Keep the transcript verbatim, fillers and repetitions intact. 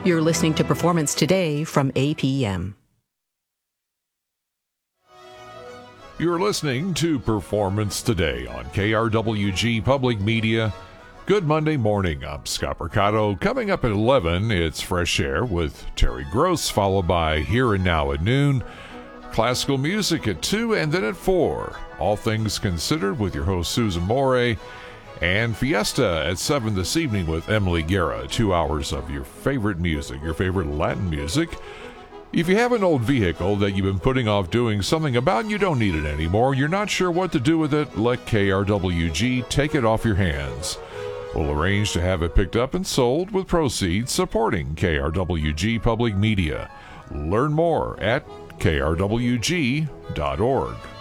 You're listening to Performance Today from A P M. You're listening to Performance Today on K R W G Public Media. Good Monday morning. I'm Scott Mercado. Coming up at eleven, it's Fresh Air with Terry Gross, followed by Here and Now at noon, classical music at two, and then at four, All Things Considered with your host Susan Morey, and Fiesta at seven this evening with Emily Guerra. Two hours of your favorite music, your favorite Latin music. If you have an old vehicle that you've been putting off doing something about and you don't need it anymore, you're not sure what to do with it, let K R W G take it off your hands. We'll arrange to have it picked up and sold with proceeds supporting K R W G Public Media. Learn more at K R W G dot org.